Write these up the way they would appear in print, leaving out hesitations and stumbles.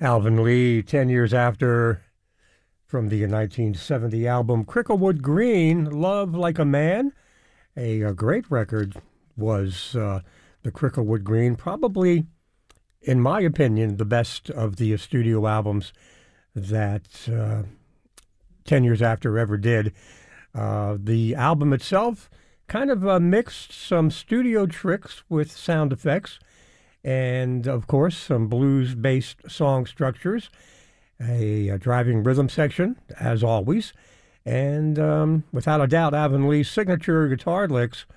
Alvin Lee, 10 years after, from the 1970 album Cricklewood Green, Love Like a Man. A great record was the Cricklewood Green, probably, in my opinion, the best of the studio albums that 10 years after ever did. The album itself kind of mixed some studio tricks with sound effects and, of course, some blues-based song structures, a driving rhythm section, as always, and without a doubt, Alvin Lee's signature guitar licks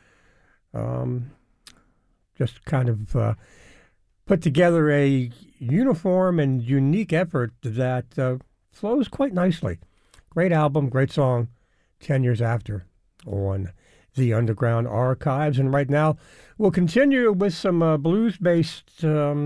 just kind of put together a uniform and unique effort that flows quite nicely. Great album, great song, 10 years after on the Underground Archives. And right now, we'll continue with some blues-based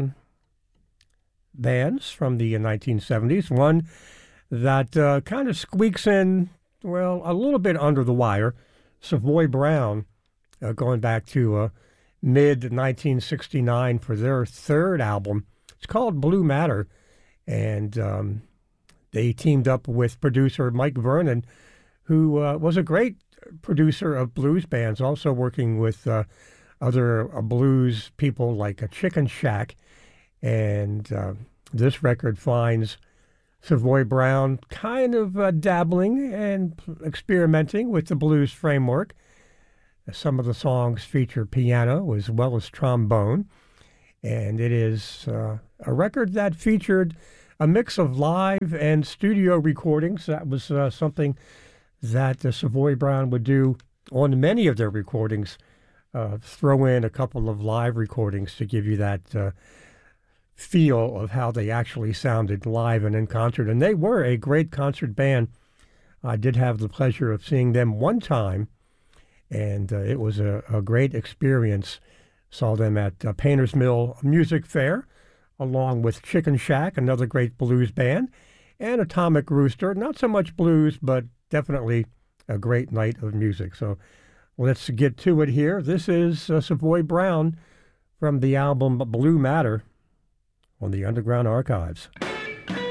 bands from the 1970s. One that kind of squeaks in, well, a little bit under the wire, Savoy Brown, going back to mid-1969 for their third album. It's called Blue Matter, and they teamed up with producer Mike Vernon, who was a great producer of blues bands, also working with other blues people like Chicken Shack. And this record finds Savoy Brown kind of dabbling and experimenting with the blues framework. Some of the songs feature piano as well as trombone. And it is a record that featured a mix of live and studio recordings. That was something that Savoy Brown would do on many of their recordings, throw in a couple of live recordings to give you that feel of how they actually sounded live and in concert. And they were a great concert band. I did have the pleasure of seeing them one time, and it was a great experience. Saw them at Painters Mill Music Fair, along with Chicken Shack, another great blues band, and Atomic Rooster. Not so much blues, but definitely a great night of music. So let's get to it here. This is Savoy Brown from the album Blue Matter on the Underground Archives.